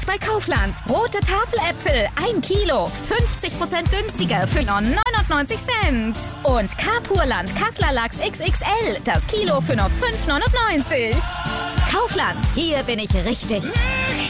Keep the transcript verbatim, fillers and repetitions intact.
Jetzt bei Kaufland. Rote Tafeläpfel, ein Kilo, fünfzig Prozent günstiger für nur neunundneunzig Cent. Und Carpurland Kassler Lachs X X L, das Kilo für nur fünf neunundneunzig. Kaufland, hier bin ich richtig.